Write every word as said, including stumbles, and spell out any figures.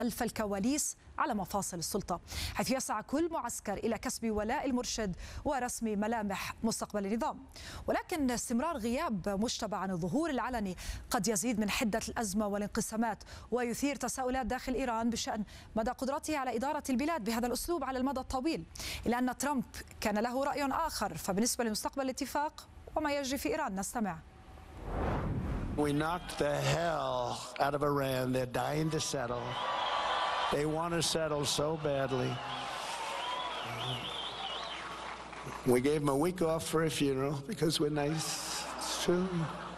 خلف الكواليس على مفاصل السلطة، حيث يسعى كل معسكر إلى كسب ولاء المرشد ورسم ملامح مستقبل النظام. ولكن استمرار غياب مجتبى عن الظهور العلني قد يزيد من حدة الأزمة والانقسامات، ويثير تساؤلات داخل إيران بشأن مدى قدرته على إدارة البلاد بهذا الأسلوب على المدى الطويل، إلا أن ترامب كان له رأي آخر. فبالنسبة لمستقبل الاتفاق وما يجري في إيران نستمع. We knocked the hell out of Iran. They're dying to settle. They want to settle so badly. We gave them a week off for a funeral because we're nice. It's true.